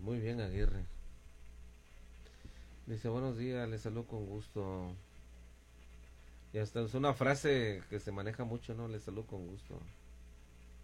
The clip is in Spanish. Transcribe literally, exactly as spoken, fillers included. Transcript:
Muy bien, Aguirre. Dice, buenos días, les saludo con gusto. Y hasta es una frase que se maneja mucho, ¿no? Les saludo con gusto.